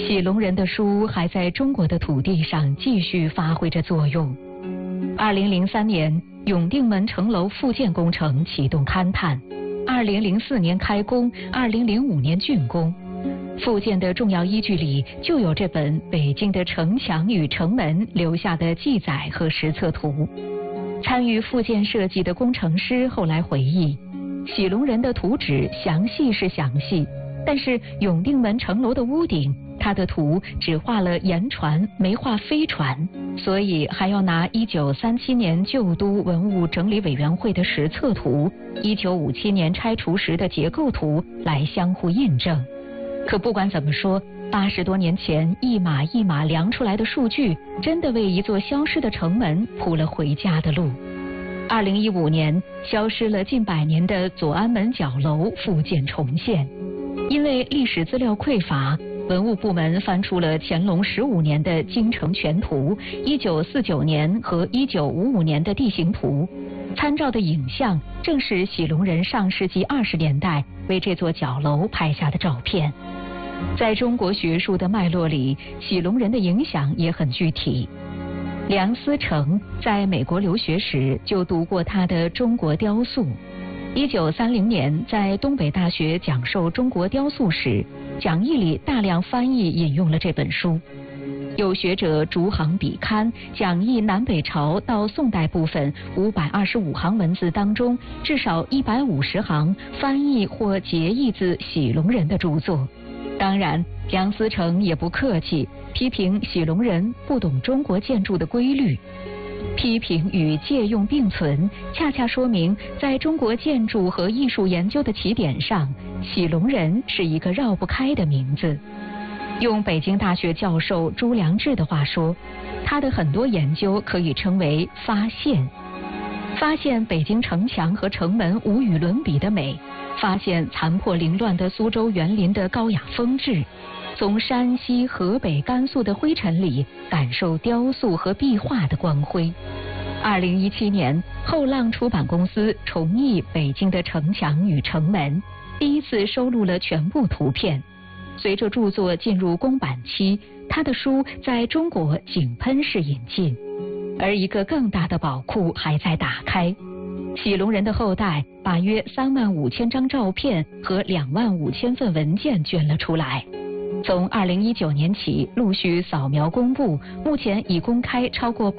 喜龙人的书还在中国的土地上继续发挥着作用。2003年，永定门城楼复建工程启动勘探，2004年开工，2005年竣工。复建的重要依据里就有这本北京的城墙与城门留下的记载和实测图。参与复建设计的工程师后来回忆，喜龙人的图纸详细是详细，但是永定门城楼的屋顶，他的图只画了盐船，没画飞船，所以还要拿1937年旧都文物整理委员会的实测图、1957年拆除时的结构图来相互印证。可不管怎么说，80多年前一码一码量出来的数据，真的为一座消失的城门铺了回家的路。2015年，消失了近100年的左安门角楼复建重现。因为历史资料匮乏，文物部门翻出了乾隆15年的京城全图、1949年和1955年的地形图，参照的影像正是喜龙人上世纪20年代为这座角楼拍下的照片。在中国学术的脉络里，喜龙人的影响也很具体。梁思成在美国留学时就读过他的《中国雕塑》。1930年在东北大学讲授中国雕塑时，讲义里大量翻译引用了这本书。有学者逐行比勘，讲义南北朝到宋代部分525行文字当中，至少150行翻译或节译自喜龙人的著作。当然，梁思成也不客气，批评喜龙人不懂中国建筑的规律。批评与借用并存，恰恰说明在中国建筑和艺术研究的起点上，喜龙人是一个绕不开的名字。用北京大学教授朱良志的话说，他的很多研究可以称为发现。发现北京城墙和城门无与伦比的美，发现残破凌乱的苏州园林的高雅风致，从山西、河北、甘肃的灰尘里感受雕塑和壁画的光辉。2017年，后浪出版公司重译北京的城墙与城门，第一次收录了全部图片。随着著作进入公版期，他的书在中国井喷式引进，而一个更大的宝库还在打开。喜龙人的后代把约35000张照片和25000份文件捐了出来。从2019年起陆续扫描公布，目前已公开超过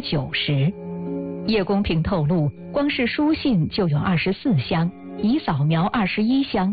90%。叶公平透露，光是书信就有24箱，已扫描21箱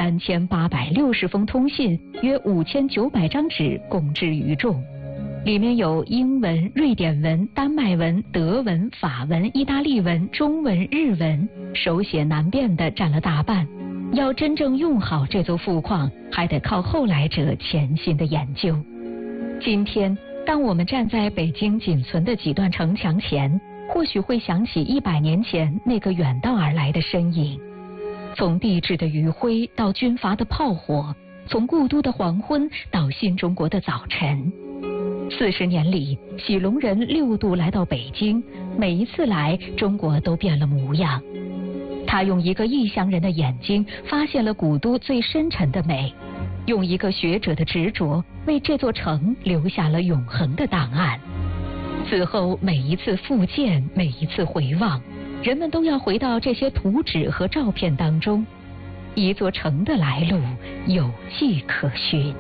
，3860封通信，约5900张纸公之于众。里面有英文、瑞典文、丹麦文、德文、法文、意大利文、中文、日文，手写难辨的占了大半。要真正用好这座富矿，还得靠后来者潜心的研究。今天，当我们站在北京仅存的几段城墙前，或许会想起100年前那个远道而来的身影。从地质的余晖到军阀的炮火，从故都的黄昏到新中国的早晨。40年里，喜龙人6度来到北京，每一次来，中国都变了模样。他用一个异乡人的眼睛发现了古都最深沉的美，用一个学者的执着为这座城留下了永恒的档案。此后每一次复建，每一次回望，人们都要回到这些图纸和照片当中，一座城的来路有迹可循。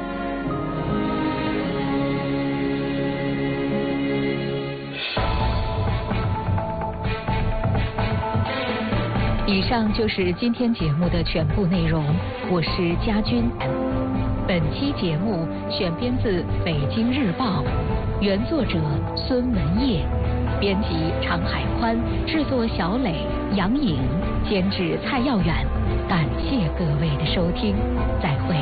以上就是今天节目的全部内容，我是佳君。本期节目选编自《北京日报》，原作者孙文业，编辑常海宽，制作小磊、杨颖，监制蔡耀远。感谢各位的收听，再会。